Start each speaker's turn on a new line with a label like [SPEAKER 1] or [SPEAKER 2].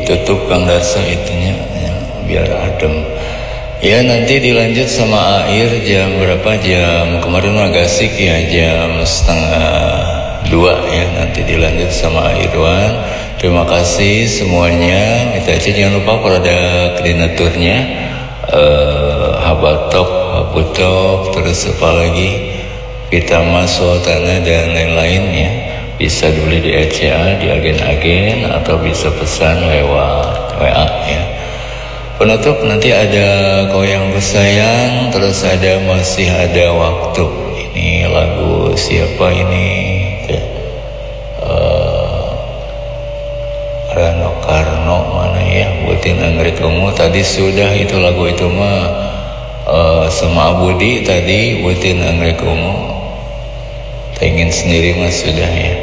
[SPEAKER 1] ditutup Kang Darso itunya ya, biar adem. Ya nanti dilanjut sama air jam berapa, jam kemarin agak asik ya, jam 1:30 ya, nanti dilanjut sama Irwan. Terima kasih semuanya. Minta aja jangan lupa kalau ada koordinatornya, Habatok, Habutok, terus apa lagi, Pitama, Sultana dan lain-lainnya, bisa dibeli di ECA, di agen-agen, atau bisa pesan lewat WA ya. Penutup nanti ada Kau Yang Bersayang, terus ada Masih Ada Waktu. Ini lagu siapa ini? Rano Karno mana ya? Buatin Anggrek Ungu tadi sudah, itu lagu itu mah sama Abudi tadi, Buatin Anggrek Ungu. Ingin sendiri mah sudah ya.